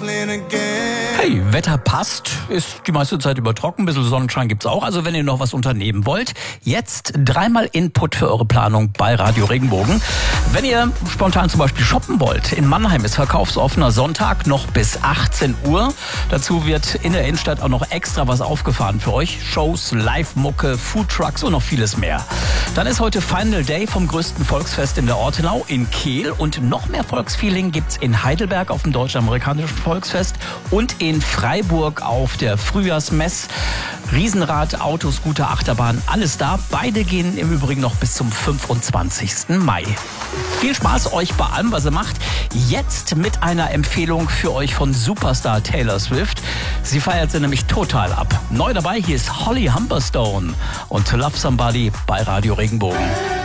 Hey, Wetter passt, ist die meiste Zeit über trocken, ein bisschen Sonnenschein gibt's auch. Also wenn ihr noch was unternehmen wollt, jetzt dreimal Input für eure Planung bei Radio Regenbogen. Wenn ihr spontan zum Beispiel shoppen wollt, in Mannheim ist verkaufsoffener Sonntag noch bis 18 Uhr. Dazu wird in der Innenstadt auch noch extra was aufgefahren für euch. Shows, Live-Mucke, Foodtrucks und noch vieles mehr. Dann ist heute Final Day vom größten Volksfest in der Ortenau in Kehl. Und noch mehr Volksfeeling gibt's in Heidelberg auf dem deutsch-amerikanischen Volksfest und in Freiburg auf der Frühjahrsmess. Riesenrad, Autos, gute Achterbahn, alles da. Beide gehen im Übrigen noch bis zum 25. Mai. Viel Spaß euch bei allem, was ihr macht. Jetzt mit einer Empfehlung für euch von Superstar Taylor Swift. Sie feiert sie nämlich total ab. Neu dabei, hier ist Holly Humberstone und To Love Somebody bei Radio Regenbogen.